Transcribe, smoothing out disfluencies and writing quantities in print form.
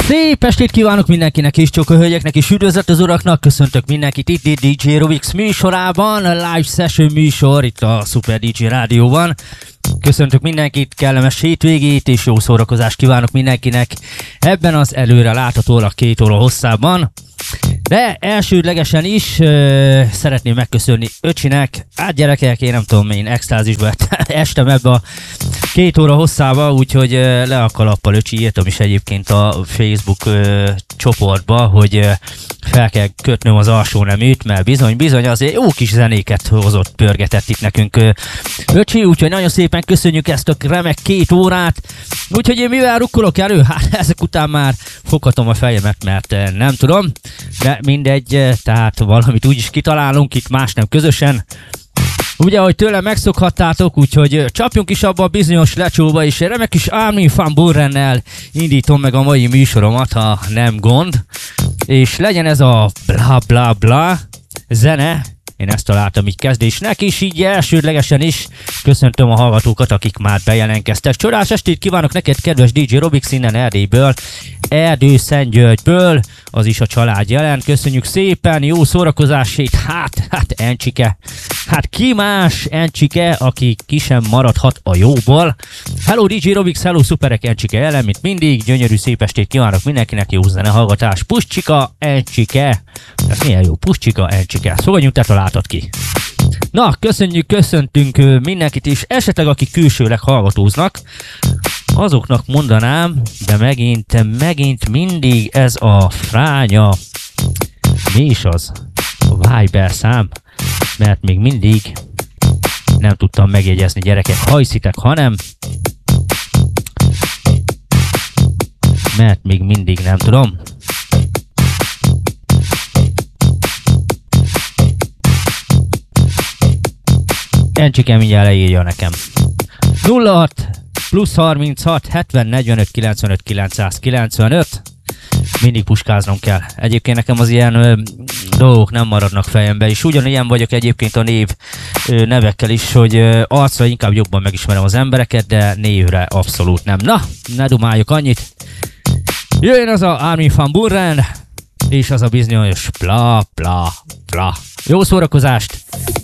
Szép estét kívánok mindenkinek és csak a hölgyeknek és üdvözlet az uraknak. Köszöntök mindenkit itt DJ Robix műsorában, a live session műsor itt a Super DJ Rádióban. Köszöntök mindenkit, kellemes hétvégét és jó szórakozást kívánok mindenkinek ebben az előre láthatólag 2 óra hosszában. De elsődlegesen is szeretném megköszönni öcsinek, hát gyerekek, én nem tudom, én extázisba estem ebbe a 2 óra hosszába, úgyhogy le a kalappal öcsi, írtam is egyébként a Facebook csoportba, hogy fel kell kötnöm az alsó neműt, mert bizony azért jó kis zenéket hozott, pörgetett itt nekünk öcsi, úgyhogy nagyon szépen köszönjük ezt a remek 2 órát, úgyhogy én mivel rukkolok elő, hát ezek után már foghatom a fejemet, mert nem tudom, de mindegy, tehát valamit úgyis kitalálunk, itt más nem közösen. Ugye, ahogy tőlem megszokhattátok, úgyhogy csapjunk is abba a bizonyos lecsóba, és remek kis Armin van Buurennel indítom meg a mai műsoromat, ha nem gond. És legyen ez a bla bla bla zene, én ezt találtam így kezdésnek, és így elsődlegesen is köszöntöm a hallgatókat, akik már bejelentkeztek. Csodás estét kívánok neked, kedves DJ Robix, innen Erdélyből, Erdőszentgyörgyből, az is a család jelent. Köszönjük szépen, jó szórakozásét, hát Encsike. Hát ki más Encsike, aki ki sem maradhat a jóból. Hello DJ Robix, hello szuperek, Encsike jelen, mint mindig. Gyönyörű szép estét kívánok mindenkinek, jó zene hallgatás. Puscsika Encsike. Ez milyen jó, Puscsika Encsike. Szóval te találtad ki. Na, köszöntünk mindenkit is, esetleg akik külsőleg hallgatóznak, azoknak mondanám, de megint mindig ez a fránya, mi is az? A Viber szám, mert még mindig nem tudtam megjegyezni, gyerekek, ha hiszitek, hanem, mert még mindig nem tudom. Encsike mindjárt leírja nekem. 06 plusz 36 70 45 95 995. Mindig puskáznom kell. Egyébként nekem az ilyen dolgok nem maradnak fejembe, és ugyanilyen vagyok egyébként a nevekkel is, hogy arcra inkább jobban megismerem az embereket, de névre abszolút nem. Na, ne dumáljuk annyit. Jöjjön az a Armin van Buuren, és az a bizonyos bla bla bla. Jó szórakozást!